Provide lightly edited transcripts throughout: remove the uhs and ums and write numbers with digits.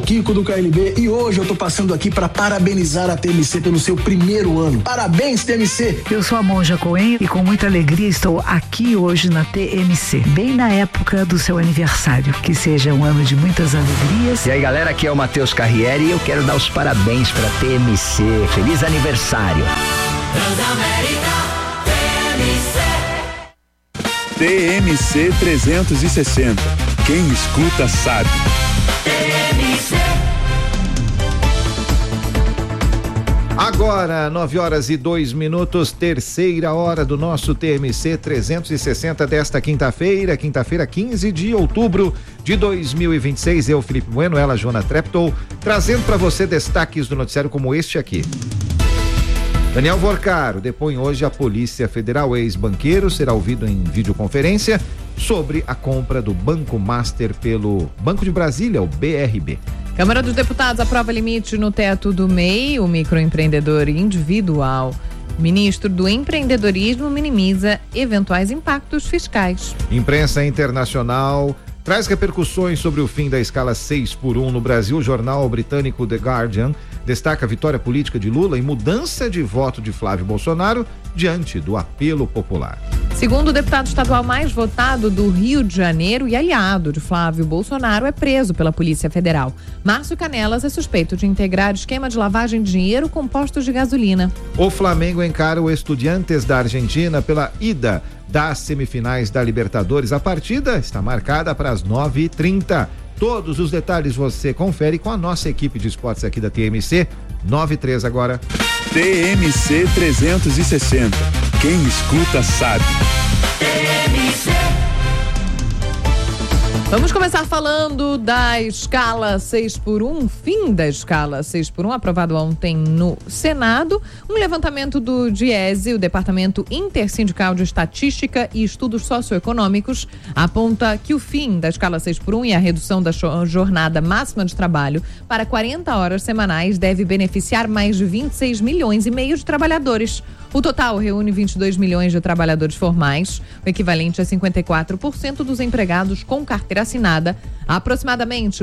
Kiko do KLB e hoje eu tô passando aqui para parabenizar a TMC pelo seu primeiro ano. Parabéns, TMC! Eu sou a Monja Coen e com muita alegria estou aqui hoje na TMC, bem na época do seu aniversário. Que seja um ano de muitas alegrias. E aí, galera, aqui é o Matheus Carriere e eu quero dar os parabéns pra TMC. Feliz aniversário! TMC 360. Quem escuta sabe. Agora, 9h02, terceira hora do nosso TMC 360 desta quinta-feira, 15 de outubro de 2026. Eu, Felipe Bueno, ela, Joana Treptow, trazendo para você destaques do noticiário como este aqui. Daniel Vorcaro depõe hoje à Polícia Federal. Ex-banqueiro será ouvido em videoconferência sobre a compra do Banco Master pelo Banco de Brasília, o BRB. Câmara dos Deputados aprova limite no teto do MEI, o microempreendedor individual. Ministro do Empreendedorismo minimiza eventuais impactos fiscais. Imprensa internacional traz repercussões sobre o fim da escala 6x1 no Brasil. O jornal britânico The Guardian destaca a vitória política de Lula e mudança de voto de Flávio Bolsonaro diante do apelo popular. Segundo o deputado estadual mais votado do Rio de Janeiro e aliado de Flávio Bolsonaro, é preso pela Polícia Federal. Márcio Canelas é suspeito de integrar esquema de lavagem de dinheiro com postos de gasolina. O Flamengo encara o Estudiantes da Argentina pela ida das semifinais da Libertadores. A partida está marcada para as 9h30. Todos os detalhes você confere com a nossa equipe de esportes aqui da TMC. 9h03 agora. TMC 360. Quem escuta sabe. TMC. Vamos começar falando da escala 6x1, fim da escala 6x1, aprovado ontem no Senado. Um levantamento do DIESE, o Departamento Intersindical de Estatística e Estudos Socioeconômicos, aponta que o fim da escala 6x1 e a redução da jornada máxima de trabalho para 40 horas semanais deve beneficiar mais de 26 milhões e meio de trabalhadores. O total reúne 22 milhões de trabalhadores formais, o equivalente a 54% dos empregados com carteira assinada, aproximadamente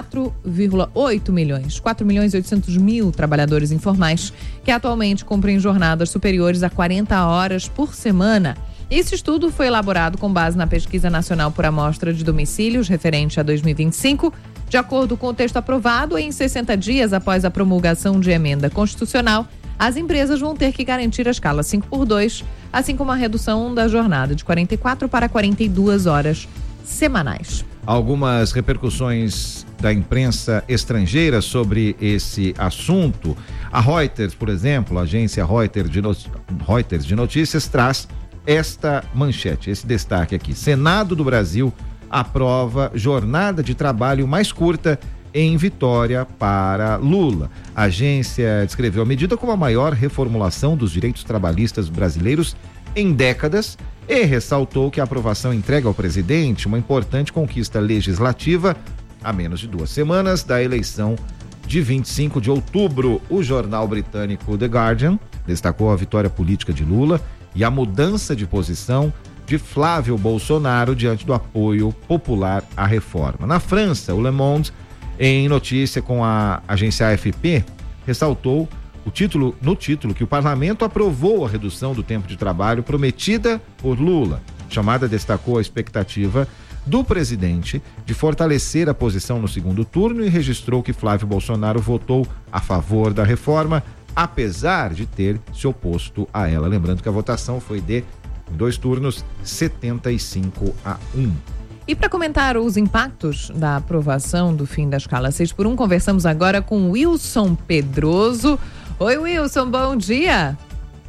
4,8 milhões, 4 milhões e 800 mil trabalhadores informais, que atualmente cumprem jornadas superiores a 40 horas por semana. Esse estudo foi elaborado com base na Pesquisa Nacional por Amostra de Domicílios, referente a 2025. De acordo com o texto aprovado, em 60 dias após a promulgação de emenda constitucional, as empresas vão ter que garantir a escala 5x2, assim como a redução da jornada de 44 para 42 horas semanais. Algumas repercussões da imprensa estrangeira sobre esse assunto. A Reuters, por exemplo, a agência Reuters de notícias, traz esta manchete, esse destaque aqui. Senado do Brasil aprova jornada de trabalho mais curta em vitória para Lula. A agência descreveu a medida como a maior reformulação dos direitos trabalhistas brasileiros em décadas e ressaltou que a aprovação entrega ao presidente uma importante conquista legislativa a menos de 2 semanas da eleição de 25 de outubro. O jornal britânico The Guardian destacou a vitória política de Lula e a mudança de posição de Flávio Bolsonaro diante do apoio popular à reforma. Na França, o Le Monde, em notícia com a agência AFP, ressaltou no título que o parlamento aprovou a redução do tempo de trabalho prometida por Lula. A chamada destacou a expectativa do presidente de fortalecer a posição no segundo turno e registrou que Flávio Bolsonaro votou a favor da reforma, apesar de ter se oposto a ela. Lembrando que a votação foi em 2 turnos, 75-1. E para comentar os impactos da aprovação do fim da escala 6x1, conversamos agora com Wilson Pedroso. Oi, Wilson, bom dia.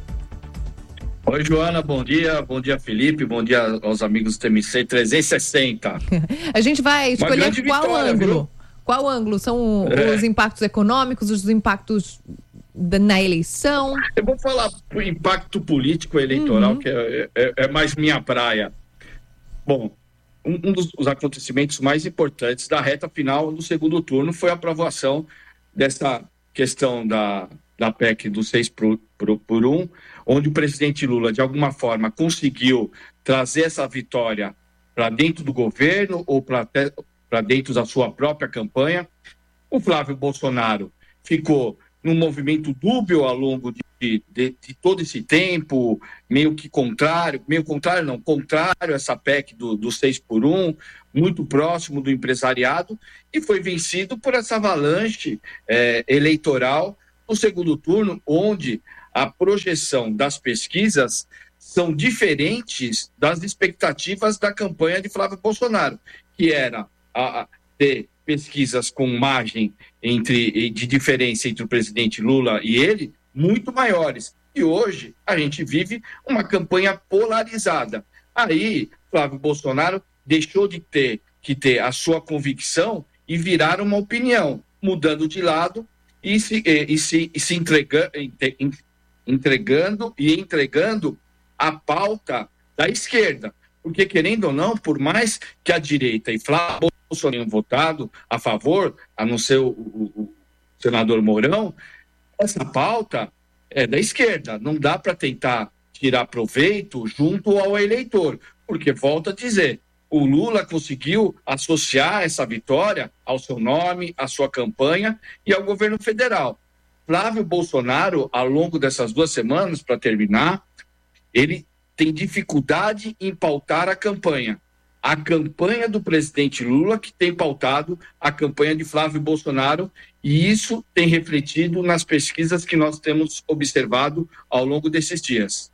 Oi, Joana, bom dia. Bom dia, Felipe. Bom dia aos amigos do TMC 360. A gente vai escolher qual ângulo. Viu? Qual ângulo? São os impactos econômicos, os impactos na eleição? Eu vou falar do impacto político eleitoral, que é mais minha praia. Bom, um dos acontecimentos mais importantes da reta final do segundo turno foi a aprovação dessa questão da PEC do 6x1, onde o presidente Lula, de alguma forma, conseguiu trazer essa vitória para dentro do governo ou para dentro da sua própria campanha. O Flávio Bolsonaro ficou num movimento dúbio ao longo de todo esse tempo, contrário a essa PEC do 6x1, muito próximo do empresariado, e foi vencido por essa avalanche eleitoral no segundo turno, onde a projeção das pesquisas são diferentes das expectativas da campanha de Flávio Bolsonaro, que era ter pesquisas com margem de diferença entre o presidente Lula e ele muito maiores. E hoje a gente vive uma campanha polarizada. Aí Flávio Bolsonaro deixou de ter a sua convicção e virar uma opinião, mudando de lado e se entregando a pauta da esquerda. Porque, querendo ou não, por mais que a direita e Flávio Bolsonaro tenham votado a favor, a não ser o senador Mourão, essa pauta é da esquerda. Não dá para tentar tirar proveito junto ao eleitor, porque, volto a dizer, o Lula conseguiu associar essa vitória ao seu nome, à sua campanha e ao governo federal. Flávio Bolsonaro, ao longo dessas 2 semanas, para terminar, ele tem dificuldade em pautar a campanha. A campanha do presidente Lula que tem pautado a campanha de Flávio Bolsonaro, e isso tem refletido nas pesquisas que nós temos observado ao longo desses dias.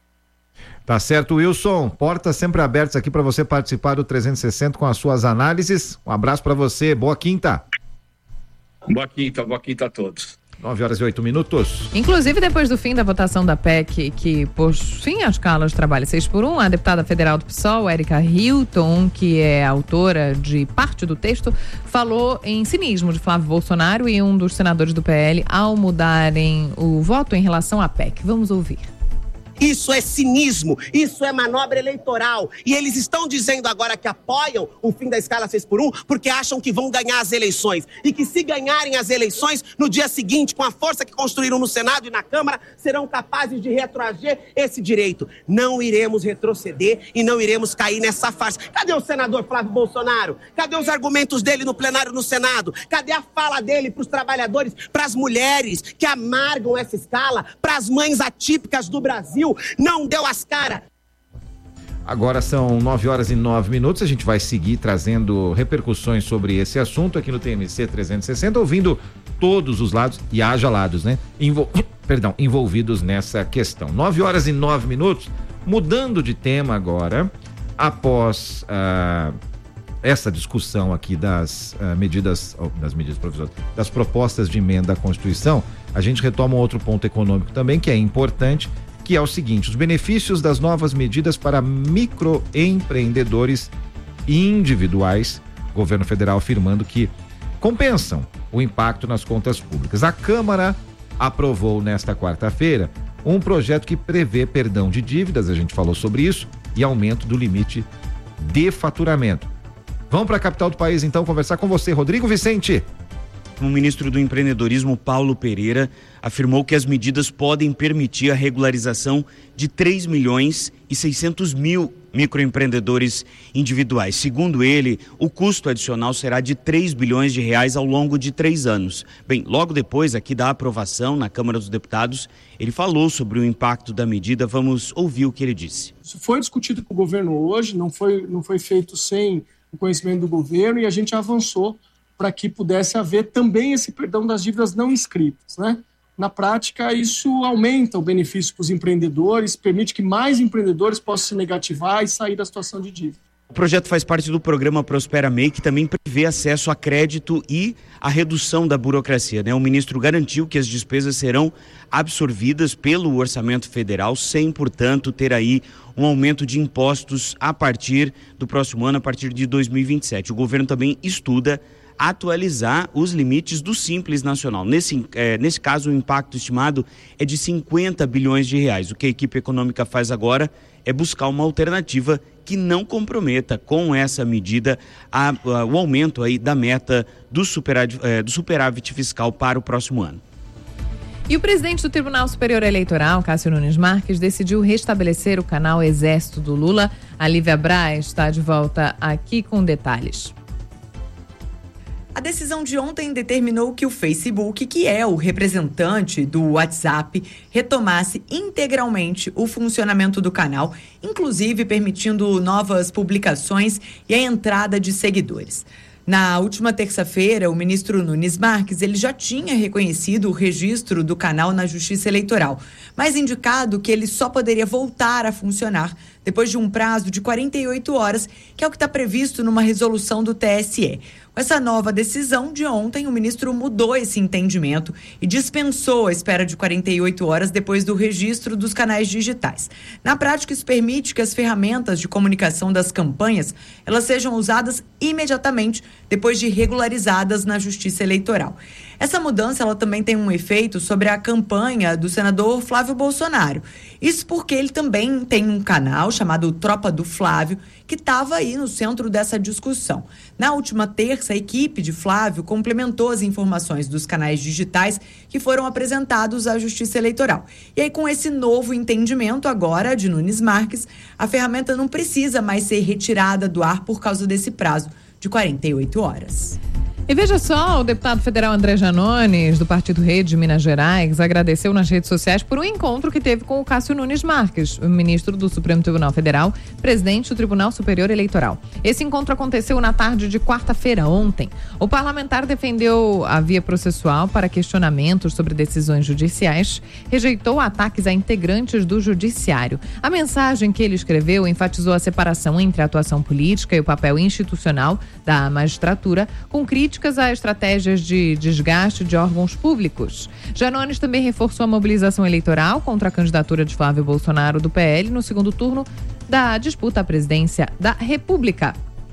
Tá certo, Wilson. Portas sempre abertas aqui para você participar do 360 com as suas análises. Um abraço para você. Boa quinta. Boa quinta a todos. 9h08. Inclusive, depois do fim da votação da PEC, que pôs fim à escala de trabalho 6x1, a deputada federal do PSOL, Érica Hilton, que é autora de parte do texto, falou em cinismo de Flávio Bolsonaro e um dos senadores do PL ao mudarem o voto em relação à PEC. Vamos ouvir. Isso é cinismo, isso é manobra eleitoral. E eles estão dizendo agora que apoiam o fim da escala 6x1 porque acham que vão ganhar as eleições. E que se ganharem as eleições, no dia seguinte, com a força que construíram no Senado e na Câmara, serão capazes de retroagir esse direito. Não iremos retroceder e não iremos cair nessa farsa. Cadê o senador Flávio Bolsonaro? Cadê os argumentos dele no plenário no Senado? Cadê a fala dele para os trabalhadores, para as mulheres que amargam essa escala, para as mães atípicas do Brasil? Não deu as caras. Agora são 9h09. A gente vai seguir trazendo repercussões sobre esse assunto aqui no TMC 360, ouvindo todos os lados, e haja lados, né? Envolvidos nessa questão. 9h09. Mudando de tema agora, após essa discussão aqui das medidas provisórias, das propostas de emenda à Constituição, a gente retoma um outro ponto econômico também, que é importante, que é o seguinte: os benefícios das novas medidas para microempreendedores individuais, governo federal afirmando que compensam o impacto nas contas públicas. A Câmara aprovou nesta quarta-feira um projeto que prevê perdão de dívidas, a gente falou sobre isso, e aumento do limite de faturamento. Vamos para a capital do país então conversar com você, Rodrigo Vicente. O ministro do Empreendedorismo, Paulo Pereira, afirmou que as medidas podem permitir a regularização de 3.600.000 microempreendedores individuais. Segundo ele, o custo adicional será de 3 bilhões de reais ao longo de 3 anos. Bem, logo depois aqui da aprovação na Câmara dos Deputados, ele falou sobre o impacto da medida. Vamos ouvir o que ele disse. Isso foi discutido com o governo hoje, não foi feito sem o conhecimento do governo, e a gente avançou para que pudesse haver também esse perdão das dívidas não inscritas, né? Na prática, isso aumenta o benefício para os empreendedores, permite que mais empreendedores possam se negativar e sair da situação de dívida. O projeto faz parte do programa Prospera MEI, que também prevê acesso a crédito e a redução da burocracia, né? O ministro garantiu que as despesas serão absorvidas pelo orçamento federal, sem, portanto, ter aí um aumento de impostos a partir do próximo ano, a partir de 2027. O governo também estuda atualizar os limites do Simples Nacional. Nesse caso, o impacto estimado é de 50 bilhões de reais. O que a equipe econômica faz agora é buscar uma alternativa que não comprometa com essa medida o aumento aí da meta do superávit fiscal para o próximo ano. E o presidente do Tribunal Superior Eleitoral, Cássio Nunes Marques, decidiu restabelecer o canal Exército do Lula. A Lívia Braz está de volta aqui com detalhes. A decisão de ontem determinou que o Facebook, que é o representante do WhatsApp, retomasse integralmente o funcionamento do canal, inclusive permitindo novas publicações e a entrada de seguidores. Na última terça-feira, o ministro Nunes Marques ele já tinha reconhecido o registro do canal na Justiça Eleitoral, mas indicado que ele só poderia voltar a funcionar depois de um prazo de 48 horas, que é o que está previsto numa resolução do TSE. Com essa nova decisão de ontem, o ministro mudou esse entendimento e dispensou a espera de 48 horas depois do registro dos canais digitais. Na prática, isso permite que as ferramentas de comunicação das campanhas elas sejam usadas imediatamente depois de regularizadas na Justiça Eleitoral. Essa mudança ela também tem um efeito sobre a campanha do senador Flávio Bolsonaro. Isso porque ele também tem um canal chamado Tropa do Flávio, que estava aí no centro dessa discussão. Na última terça, a equipe de Flávio complementou as informações dos canais digitais que foram apresentados à Justiça Eleitoral. E aí, com esse novo entendimento agora de Nunes Marques, a ferramenta não precisa mais ser retirada do ar por causa desse prazo de 48 horas. E veja só, o deputado federal André Janones, do Partido Rede de Minas Gerais, agradeceu nas redes sociais por um encontro que teve com o Cássio Nunes Marques, o ministro do Supremo Tribunal Federal, presidente do Tribunal Superior Eleitoral. Esse encontro aconteceu na tarde de quarta-feira, ontem. O parlamentar defendeu a via processual para questionamentos sobre decisões judiciais, rejeitou ataques a integrantes do judiciário. A mensagem que ele escreveu enfatizou a separação entre a atuação política e o papel institucional da magistratura, com críticas a estratégias de desgaste de órgãos públicos. Janones também reforçou a mobilização eleitoral contra a candidatura de Flávio Bolsonaro do PL no segundo turno da disputa à presidência da República.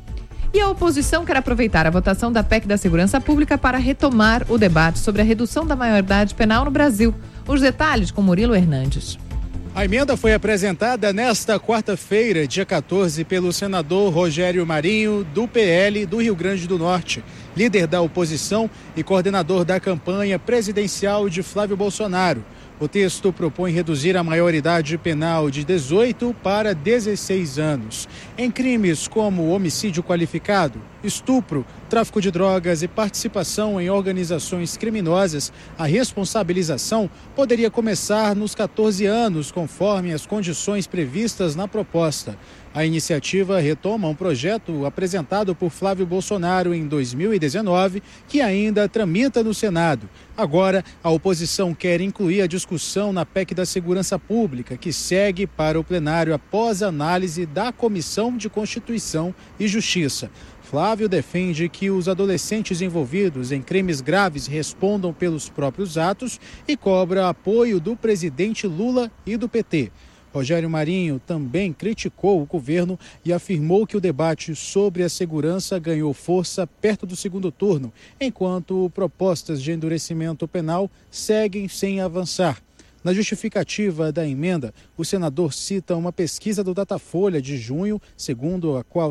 E a oposição quer aproveitar a votação da PEC da Segurança Pública para retomar o debate sobre a redução da maioridade penal no Brasil. Os detalhes com Murilo Hernandes. A emenda foi apresentada nesta quarta-feira, dia 14, pelo senador Rogério Marinho, do PL do Rio Grande do Norte, líder da oposição e coordenador da campanha presidencial de Flávio Bolsonaro. O texto propõe reduzir a maioridade penal de 18 para 16 anos. Em crimes como homicídio qualificado, estupro, tráfico de drogas e participação em organizações criminosas, a responsabilização poderia começar nos 14 anos, conforme as condições previstas na proposta. A iniciativa retoma um projeto apresentado por Flávio Bolsonaro em 2019, que ainda tramita no Senado. Agora, a oposição quer incluir a discussão na PEC da Segurança Pública, que segue para o plenário após a análise da Comissão de Constituição e Justiça. Flávio defende que os adolescentes envolvidos em crimes graves respondam pelos próprios atos e cobra apoio do presidente Lula e do PT. Rogério Marinho também criticou o governo e afirmou que o debate sobre a segurança ganhou força perto do segundo turno, enquanto propostas de endurecimento penal seguem sem avançar. Na justificativa da emenda, o senador cita uma pesquisa do Datafolha de junho, segundo a qual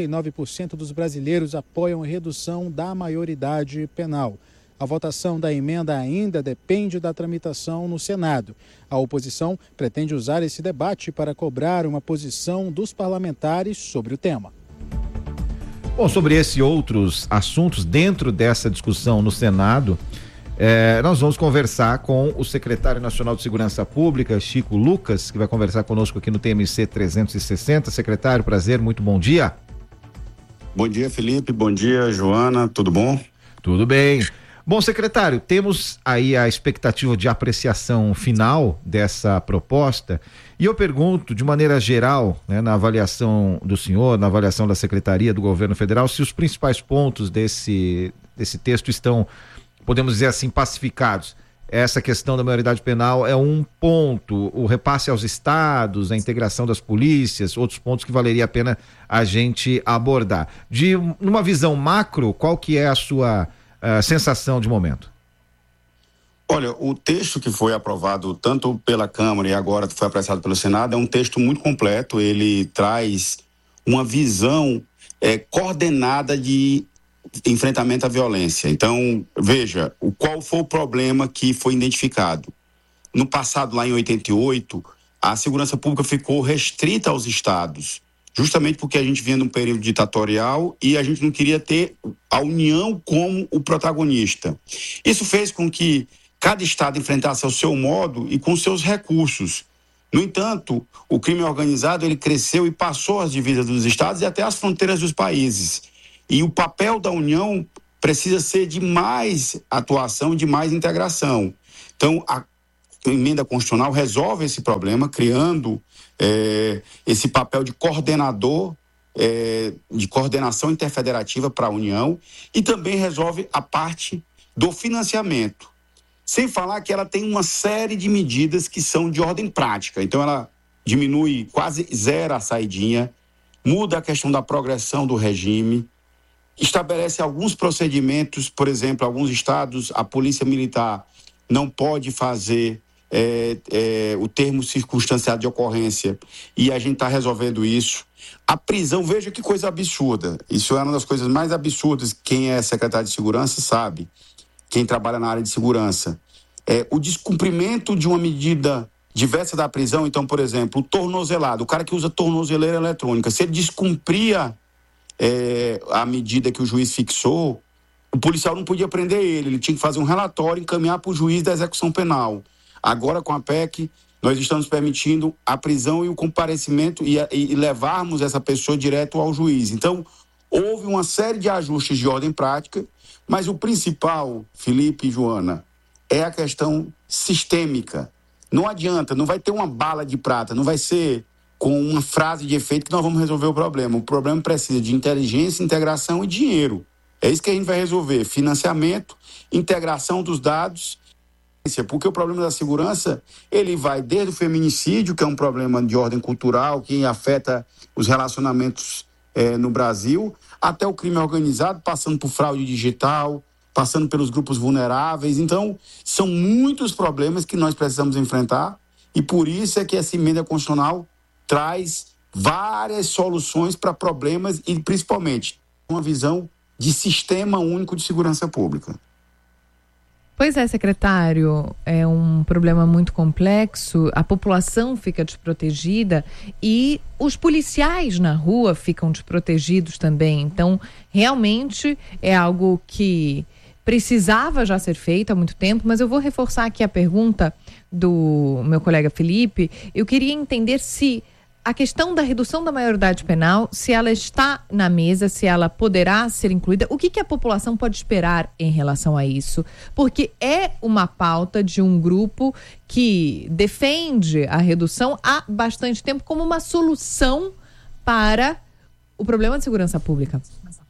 79% dos brasileiros apoiam a redução da maioridade penal. A votação da emenda ainda depende da tramitação no Senado. A oposição pretende usar esse debate para cobrar uma posição dos parlamentares sobre o tema. Bom, sobre esse e outros assuntos dentro dessa discussão no Senado, nós vamos conversar com o secretário nacional de Segurança Pública, Chico Lucas, que vai conversar conosco aqui no TMC 360. Secretário, prazer, muito bom dia. Bom dia, Felipe, bom dia, Joana, tudo bom? Tudo bem. Bom, secretário, temos aí a expectativa de apreciação final dessa proposta e eu pergunto, de maneira geral, né, na avaliação do senhor, na avaliação da Secretaria do Governo Federal, se os principais pontos desse texto estão, podemos dizer assim, pacificados. Essa questão da maioridade penal é um ponto, o repasse aos estados, a integração das polícias, outros pontos que valeria a pena a gente abordar. Numa visão macro, qual que é a sua sensação de momento? Olha, o texto que foi aprovado tanto pela Câmara e agora foi apreciado pelo Senado é um texto muito completo. Ele traz uma visão coordenada de enfrentamento à violência. Então, veja, qual foi o problema que foi identificado? No passado, lá em 88, a segurança pública ficou restrita aos estados. justamente porque a gente vinha num período ditatorial e a gente não queria ter a União como o protagonista. Isso fez com que cada estado enfrentasse ao seu modo e com seus recursos. No entanto, o crime organizado ele cresceu e passou as divisas dos estados e até as fronteiras dos países. E o papel da União precisa ser de mais atuação, de mais integração. Então, a emenda constitucional resolve esse problema, criando esse papel de coordenador, de coordenação interfederativa para a União, e também resolve a parte do financiamento. Sem falar que ela tem uma série de medidas que são de ordem prática. Então, ela diminui quase zero a saidinha, muda a questão da progressão do regime, estabelece alguns procedimentos, por exemplo, alguns estados, a polícia militar não pode fazer o termo circunstanciado de ocorrência, e a gente está resolvendo isso. A prisão, veja que coisa absurda. Isso é uma das coisas mais absurdas. Quem é secretário de segurança sabe. Quem trabalha na área de segurança. O descumprimento de uma medida diversa da prisão, então, por exemplo, o tornozelado, o cara que usa tornozeleira eletrônica, se ele descumpria a medida que o juiz fixou, o policial não podia prender ele tinha que fazer um relatório e encaminhar para o juiz da execução penal. Agora, com a PEC, nós estamos permitindo a prisão e o comparecimento e levarmos essa pessoa direto ao juiz. Então, houve uma série de ajustes de ordem prática, mas o principal, Felipe e Joana, é a questão sistêmica. Não adianta, não vai ter uma bala de prata, não vai ser com uma frase de efeito que nós vamos resolver o problema. O problema precisa de inteligência, integração e dinheiro. É isso que a gente vai resolver, financiamento, integração dos dados, porque o problema da segurança, ele vai desde o feminicídio, que é um problema de ordem cultural, que afeta os relacionamentos no Brasil, até o crime organizado, passando por fraude digital, passando pelos grupos vulneráveis. Então, são muitos problemas que nós precisamos enfrentar, e por isso é que essa emenda constitucional traz várias soluções para problemas e, principalmente, uma visão de sistema único de segurança pública. Pois é, secretário, é um problema muito complexo, a população fica desprotegida e os policiais na rua ficam desprotegidos também. Então, realmente é algo que precisava já ser feito há muito tempo, mas eu vou reforçar aqui a pergunta do meu colega Felipe. Eu queria entender se a questão da redução da maioridade penal, se ela está na mesa, se ela poderá ser incluída, o que a população pode esperar em relação a isso? Porque é uma pauta de um grupo que defende a redução há bastante tempo como uma solução para o problema de segurança pública.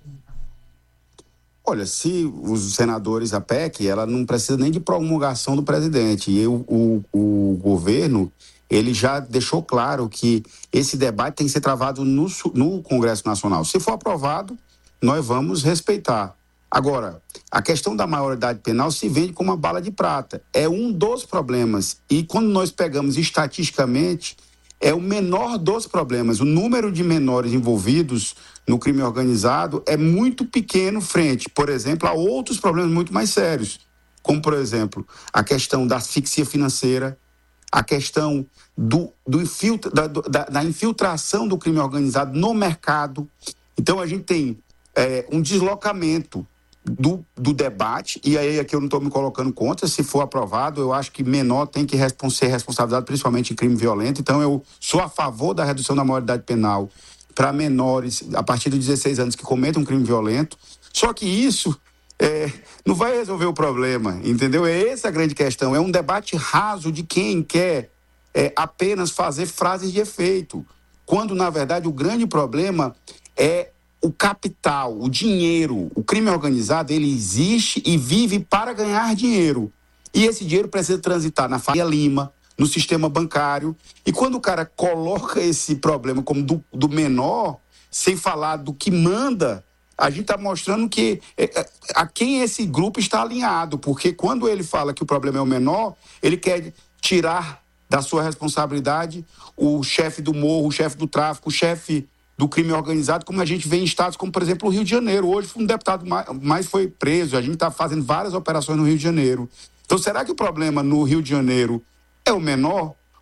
Olha, se os senadores, a PEC, ela não precisa nem de promulgação do presidente. E o governo, ele já deixou claro que esse debate tem que ser travado no Congresso Nacional. Se for aprovado, nós vamos respeitar. Agora, a questão da maioridade penal se vende como uma bala de prata. É um dos problemas. E quando nós pegamos estatisticamente, é o menor dos problemas. O número de menores envolvidos no crime organizado é muito pequeno frente, por exemplo, a outros problemas muito mais sérios. Como, por exemplo, a questão da asfixia financeira, a questão da infiltração do crime organizado no mercado. Então, a gente tem um deslocamento do debate, e aí aqui eu não estou me colocando contra, se for aprovado, eu acho que menor tem que ser responsabilizado, principalmente em crime violento. Então, eu sou a favor da redução da maioridade penal para menores, a partir de 16 anos, que cometam um crime violento. Só que isso não vai resolver o problema, entendeu? É essa a grande questão. É um debate raso de quem quer apenas fazer frases de efeito, quando, na verdade, o grande problema é o capital, o dinheiro. O crime organizado, ele existe e vive para ganhar dinheiro. E esse dinheiro precisa transitar na Faria Lima, no sistema bancário. E quando o cara coloca esse problema como do menor, sem falar do que manda, a gente está mostrando que a quem esse grupo está alinhado, porque quando ele fala que o problema é o menor, ele quer tirar da sua responsabilidade o chefe do morro, o chefe do tráfico, o chefe do crime organizado, como a gente vê em estados como, por exemplo, o Rio de Janeiro. Hoje um deputado mais foi preso, a gente está fazendo várias operações no Rio de Janeiro. Então, será que o problema no Rio de Janeiro é o menor?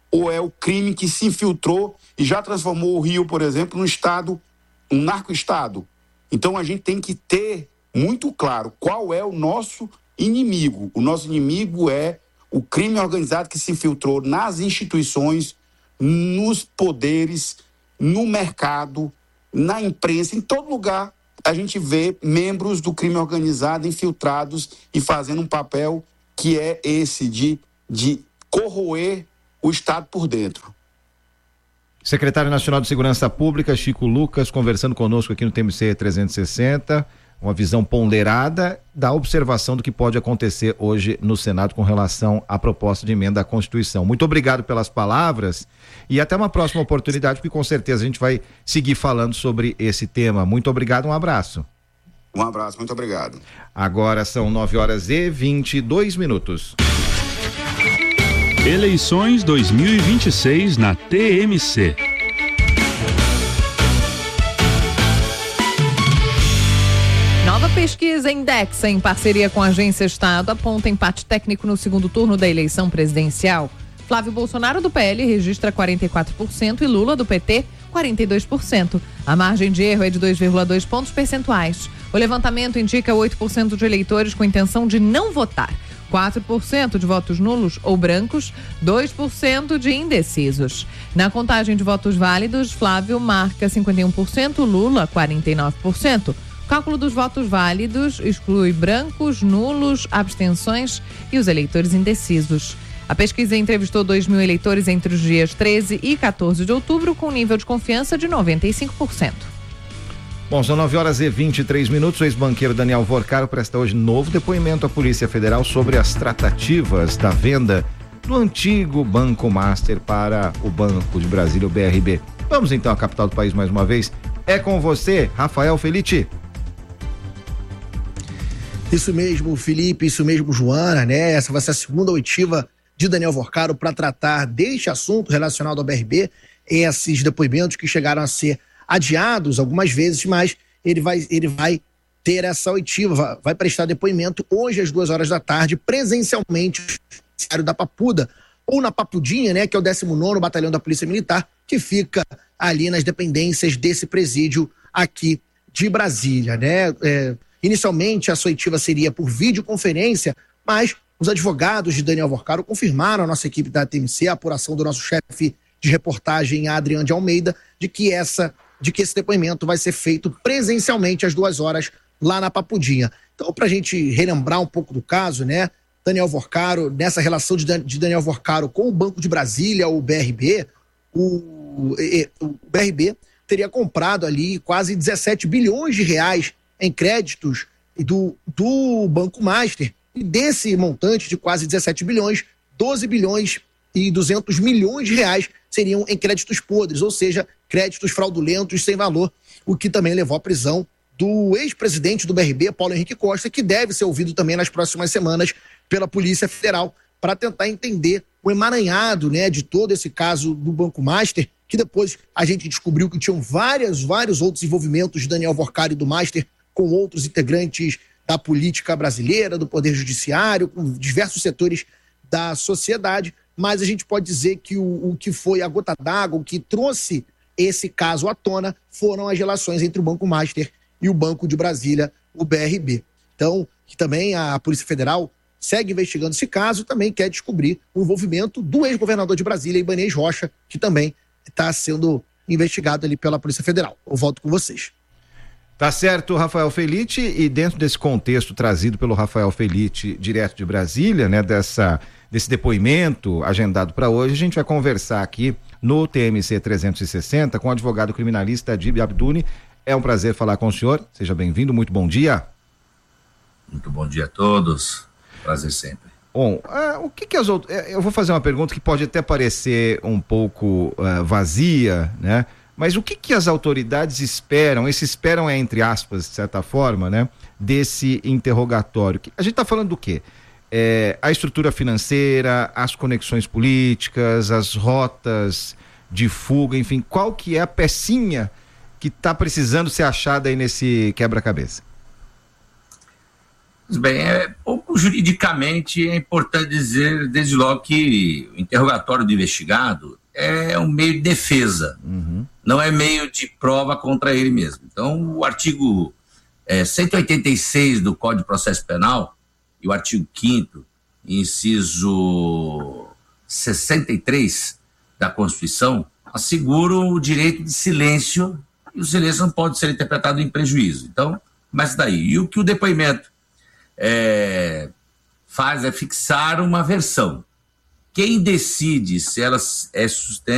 ou é o crime que se infiltrou e já transformou o Rio, por exemplo, num estado, um narco-estado. Então a gente tem que ter muito claro qual é o nosso inimigo. O nosso inimigo é o crime organizado que se infiltrou nas instituições, nos poderes, no mercado, na imprensa, em todo lugar a gente vê membros do crime organizado infiltrados e fazendo um papel que é esse de corroer o Estado por dentro. Secretário Nacional de Segurança Pública, Chico Lucas, conversando conosco aqui no TMC 360, uma visão ponderada da observação do que pode acontecer hoje no Senado com relação à proposta de emenda à Constituição. Muito obrigado pelas palavras e até uma próxima oportunidade, porque com certeza a gente vai seguir falando sobre esse tema. Muito obrigado, um abraço. Um abraço, muito obrigado. Agora são 9h22. Eleições 2026 na TMC. Nova pesquisa Indexa, em parceria com a Agência Estado, aponta empate técnico no segundo turno da eleição presidencial. Flávio Bolsonaro, do PL, registra 44% e Lula, do PT, 42%. A margem de erro é de 2,2 pontos percentuais. O levantamento indica 8% de eleitores com intenção de não votar, 4% de votos nulos ou brancos, 2% de indecisos. Na contagem de votos válidos, Flávio marca 51%, Lula 49%. O cálculo dos votos válidos exclui brancos, nulos, abstenções e os eleitores indecisos. A pesquisa entrevistou 2.000 eleitores entre os dias 13 e 14 de outubro, com nível de confiança de 95%. Bom, são 9h23. O ex-banqueiro Daniel Vorcaro presta hoje novo depoimento à Polícia Federal sobre as tratativas da venda do antigo Banco Master para o Banco de Brasília, o BRB. Vamos então à capital do país mais uma vez. É com você, Rafael Felitti. Isso mesmo, Felipe, isso mesmo, Joana, né? Essa vai ser a segunda oitiva de Daniel Vorcaro para tratar deste assunto relacionado ao BRB, esses depoimentos que chegaram a ser adiados algumas vezes, mas ele vai ter essa oitiva, vai prestar depoimento hoje às 2 horas da tarde, presencialmente, no Judiciário da Papuda, ou na Papudinha, né, que é o 19º Batalhão da Polícia Militar, que fica ali nas dependências desse presídio aqui de Brasília, né? Inicialmente, a sua oitiva seria por videoconferência, mas os advogados de Daniel Vorcaro confirmaram à nossa equipe da TMC a apuração do nosso chefe de reportagem, Adriano de Almeida, de que esse depoimento vai ser feito presencialmente às 2 horas lá na Papudinha. Então, para a gente relembrar um pouco do caso, né? Daniel Vorcaro, nessa relação de Daniel Vorcaro com o Banco de Brasília, o BRB, o BRB teria comprado ali quase 17 bilhões de reais em créditos do Banco Master, e desse montante de quase 17 bilhões, 12 bilhões e 200 milhões de reais seriam em créditos podres, ou seja, créditos fraudulentos sem valor, o que também levou à prisão do ex-presidente do BRB, Paulo Henrique Costa, que deve ser ouvido também nas próximas semanas pela Polícia Federal, para tentar entender o emaranhado, né, de todo esse caso do Banco Master, que depois a gente descobriu que tinham vários outros envolvimentos de Daniel Vorcaro e do Master com outros integrantes da política brasileira, do Poder Judiciário, com diversos setores da sociedade, mas a gente pode dizer que o que foi a gota d'água, o que trouxe esse caso à tona, foram as relações entre o Banco Master e o Banco de Brasília, o BRB. Então, que também a Polícia Federal segue investigando esse caso, também quer descobrir o envolvimento do ex-governador de Brasília, Ibanez Rocha, que também está sendo investigado ali pela Polícia Federal. Eu volto com vocês. Tá certo, Rafael Felitti, e dentro desse contexto trazido pelo Rafael Felitti, direto de Brasília, né, desse depoimento agendado para hoje, a gente vai conversar aqui no TMC 360 com o advogado criminalista Adib Abduni. É um prazer falar com o senhor, seja bem-vindo, muito bom dia. Muito bom dia a todos, prazer sempre. Bom, o que as outras... Eu vou fazer uma pergunta que pode até parecer um pouco vazia, né? Mas o que as autoridades esperam, esse esperam é entre aspas, de certa forma, né? Desse interrogatório. A gente está falando do quê? A estrutura financeira, as conexões políticas, as rotas de fuga, enfim, qual que é a pecinha que está precisando ser achada aí nesse quebra-cabeça? Bem, pouco juridicamente é importante dizer, desde logo, que o interrogatório do investigado é um meio de defesa, não é meio de prova contra ele mesmo. Então, o artigo 186 do Código de Processo Penal e o artigo 5º, inciso 63 da Constituição, asseguram o direito de silêncio, e o silêncio não pode ser interpretado em prejuízo. Então, mas daí. E o que o depoimento faz é fixar uma versão. Quem decide se ela é sustenta